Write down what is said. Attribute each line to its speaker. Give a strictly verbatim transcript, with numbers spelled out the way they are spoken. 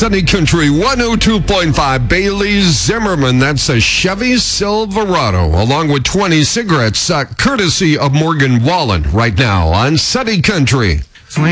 Speaker 1: Sunny Country one oh two point five. Bailey Zimmerman, that's a Chevy Silverado, along with twenty cigarettes, uh, courtesy of Morgan Wallen, right now on Sunny Country.